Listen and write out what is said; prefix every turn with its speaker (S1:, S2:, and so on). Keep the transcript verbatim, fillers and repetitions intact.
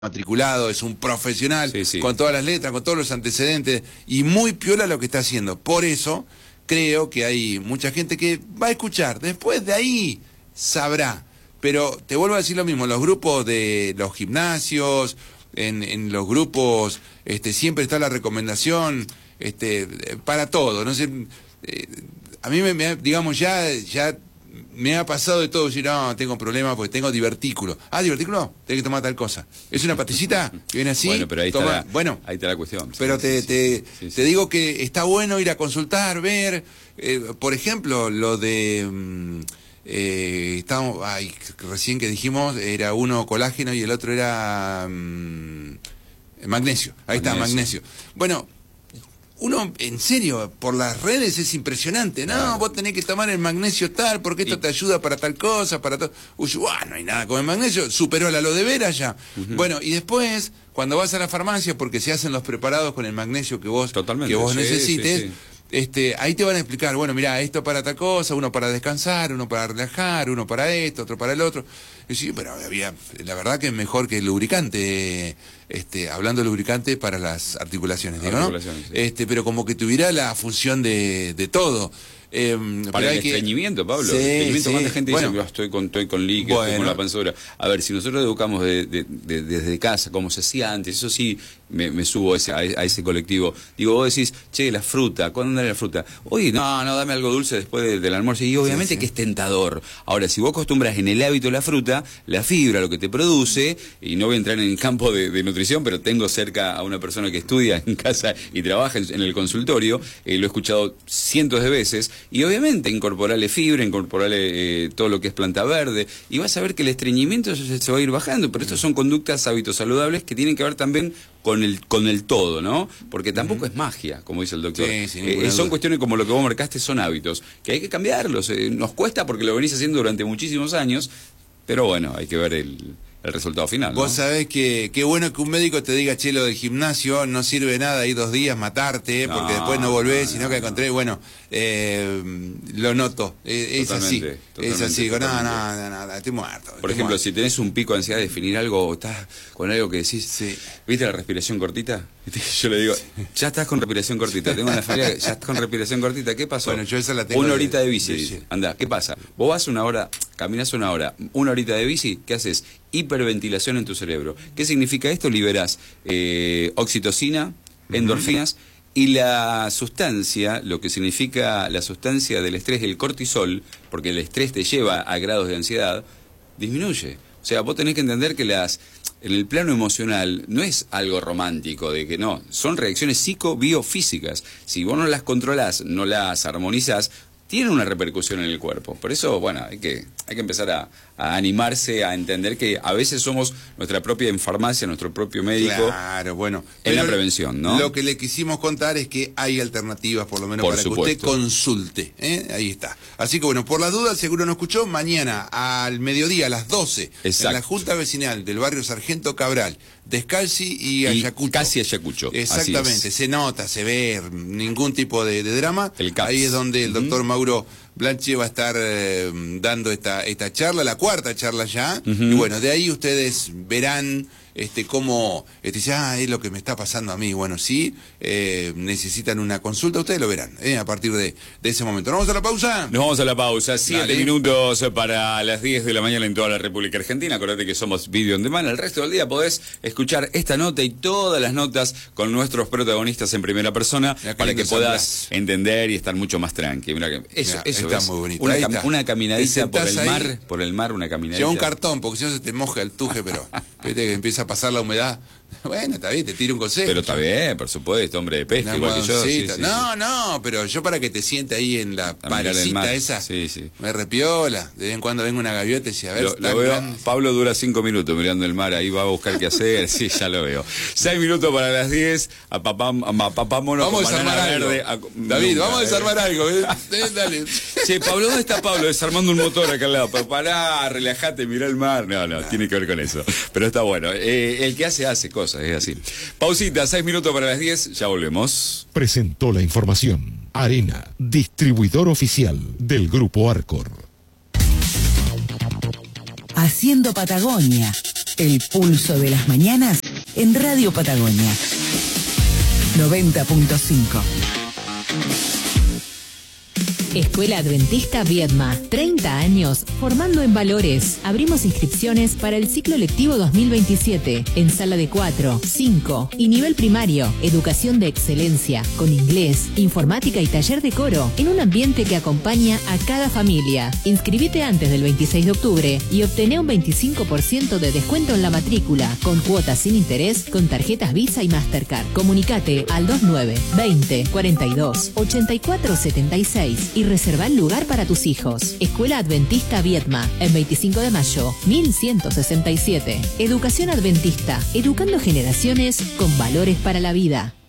S1: matriculado, es un profesional,
S2: sí, sí.
S1: con todas las letras, con todos los antecedentes, y muy piola lo que está haciendo. Por eso creo que hay mucha gente que va a escuchar, después de ahí sabrá. Pero te vuelvo a decir lo mismo, los grupos de los gimnasios, en, en los grupos este, siempre está la recomendación este, para todo, no sé, eh, a mí me, me digamos ya, ya me ha pasado de todo, decir, no, tengo problemas porque tengo divertículo. Ah, divertículo, tengo que tomar tal cosa. ¿Es una pastillita que viene así?
S2: Bueno, pero ahí,
S1: toma,
S2: está, la,
S1: bueno,
S2: ahí está la cuestión.
S1: Pero
S2: sí,
S1: te,
S2: sí,
S1: te,
S2: sí, sí,
S1: te
S2: sí.
S1: digo que está bueno ir a consultar, ver, eh, por ejemplo, lo de... Mm, eh, estamos, ay, recién que dijimos, era uno colágeno y el otro era mm, magnesio. Ahí magnesio. está, magnesio. Bueno... Uno, en serio, por las redes es impresionante. No, claro. Vos tenés que tomar el magnesio tal, porque esto y... te ayuda para tal cosa, para todo. Uy, ah, no hay nada con el magnesio, superó la aloe vera ya. Uh-huh. Bueno, y después, cuando vas a la farmacia, porque se hacen los preparados con el magnesio que vos, que vos sí, necesites, sí, sí. Este, ahí te van a explicar, bueno, mirá, esto para tal cosa, uno para descansar, uno para relajar, uno para esto, otro para el otro. Y sí, pero había, la verdad que es mejor que el lubricante, este, hablando de lubricante para las articulaciones, digo, articulaciones, ¿no? Sí. Este, pero como que tuviera la función de, de todo. Eh,
S2: para el estreñimiento, que... Pablo, sí, el estreñimiento, sí. ¿Cuánta gente bueno. dice que estoy con, estoy con líquido, bueno. estoy con la panza dura? A ver, si nosotros educamos de, de, de, desde casa, como se hacía antes, eso sí me, me subo a ese, a ese colectivo. Digo, vos decís, che, la fruta, ¿cuándo anda la fruta? Oye, no, no, dame algo dulce después de, del almuerzo. Y obviamente sí, sí. que es tentador. Ahora, si vos acostumbras en el hábito la fruta, la fibra, lo que te produce, y no voy a entrar en el campo de, de nutrición, pero tengo cerca a una persona que estudia en casa y trabaja en, en el consultorio, eh, lo he escuchado cientos de veces, y obviamente incorporarle fibra, incorporarle eh, todo lo que es planta verde, y vas a ver que el estreñimiento se, se va a ir bajando, pero estas son conductas, hábitos saludables que tienen que ver también con el con el todo, ¿no? Porque tampoco uh-huh. es magia, como dice el doctor. Sí, sí, eh, son cuestiones como lo que vos marcaste, son hábitos, que hay que cambiarlos. Eh, nos cuesta porque lo venís haciendo durante muchísimos años, pero bueno, hay que ver el... el resultado final, ¿no?
S1: Vos sabés que qué bueno que un médico te diga, che, lo del gimnasio no sirve nada ahí dos días matarte, no, porque después no volvés, no, sino no, que al contrario, bueno, eh, lo noto, es, es así, es así, digo, no, no, no, no, estoy muerto.
S2: Por
S1: estoy
S2: ejemplo,
S1: muerto.
S2: Si tenés un pico de ansiedad de definir algo, o estás con algo que decís,
S1: sí.
S2: ¿viste la respiración cortita? Yo le digo, sí. ya estás con respiración cortita, tengo una familia, ya estás con respiración cortita, ¿qué pasó?
S1: Bueno, yo esa la tengo.
S2: Una
S1: de,
S2: horita de bici,
S1: de, de,
S2: anda, ¿qué pasa? Vos vas una hora, caminás una hora, una horita de bici, ¿qué haces? Hiperventilación en tu cerebro. ¿Qué significa esto? Liberás eh, oxitocina, endorfinas, uh-huh. y la sustancia, lo que significa la sustancia del estrés, el cortisol, porque el estrés te lleva a grados de ansiedad, disminuye. O sea, vos tenés que entender que las en el plano emocional no es algo romántico, de que no, son reacciones psico-biofísicas. Si vos no las controlás, no las armonizás, tiene una repercusión en el cuerpo. Por eso, bueno, hay que, hay que empezar a, a animarse, a entender que a veces somos nuestra propia farmacia, nuestro propio médico.
S1: Claro, bueno.
S2: En la prevención, ¿no?
S1: Lo que le quisimos contar es que hay alternativas, por lo menos,
S2: por
S1: para
S2: supuesto.
S1: que usted consulte. ¿eh? Ahí está. Así que, bueno, por las dudas, seguro no escuchó, mañana al mediodía, a las doce,
S2: exacto.
S1: en la Junta Vecinal del barrio Sargento Cabral, Descalzi y Ayacucho.
S2: Y casi Ayacucho.
S1: Exactamente, se nota, se ve, ningún tipo de, de drama.
S2: El
S1: Ahí es donde el doctor uh-huh. Mauro Blanche va a estar eh, dando esta, esta charla, la cuarta charla ya, uh-huh. y bueno, de ahí ustedes verán este cómo, este, dice, ah, es lo que me está pasando a mí. Bueno, sí, eh, necesitan una consulta, ustedes lo verán, eh, a partir de, de ese momento. ¿Nos vamos a la pausa?
S2: Nos vamos a la pausa, siete Dale. minutos para las diez de la mañana en toda la República Argentina. Acordate que somos Video on Demand, el resto del día podés escuchar esta nota y todas las notas con nuestros protagonistas en primera persona, para que puedas hablas. entender y estar mucho más tranqui. Mira que eso, Mirá, eso
S1: está
S2: es
S1: muy bonito.
S2: Una, cam una caminadita por el
S1: ahí,
S2: mar, por el mar, una caminadita.
S1: Lleva un cartón, porque si no se te moja el tuje, pero viste que empieza a pasar la humedad. Bueno, está bien, te tiro un consejo.
S2: Pero está bien, por supuesto, hombre de pesca, igual que yo. Sí, sí,
S1: no,
S2: sí.
S1: no, pero yo para que te siente ahí en la parecita esa,
S2: sí, sí.
S1: me repiola. De vez en cuando venga una gaviota y dice, a ver,
S2: lo, lo veo, Pablo dura cinco minutos mirando el mar, ahí va a buscar qué hacer, sí, ya lo veo. Seis minutos para las diez, apapámonos
S1: vamos
S2: con
S1: a desarmar algo.
S2: Verde, a,
S1: David,
S2: nunca,
S1: vamos a desarmar eh. algo. ¿eh? Dale.
S2: Che, Pablo, ¿dónde está Pablo? Desarmando un motor acá al lado. Pero pará, relájate, mirá el mar. No, no, tiene que ver con eso. Pero está bueno. Eh, el que hace, hace cosas, es así. Pausita, seis minutos para las diez, ya volvemos.
S3: Presentó la información Arena, distribuidor oficial del Grupo Arcor.
S4: Haciendo Patagonia. El pulso de las mañanas en Radio Patagonia. noventa punto cinco.
S5: Escuela Adventista Viedma, treinta años formando en valores. Abrimos inscripciones para el ciclo lectivo dos mil veintisiete en sala de cuatro, cinco y nivel primario. Educación de excelencia, con inglés, informática y taller de coro, en un ambiente que acompaña a cada familia. Inscribite antes del veintiséis de octubre y obtené un veinticinco por ciento de descuento en la matrícula, con cuotas sin interés, con tarjetas Visa y Mastercard. Comunicate al veintinueve, veinte, cuarenta y dos, ochenta y cuatro setenta y seis y reserva el lugar para tus hijos. Escuela Adventista Viedma, en veinticinco de mayo, mil ciento sesenta y siete. Educación Adventista, educando generaciones con valores para la vida.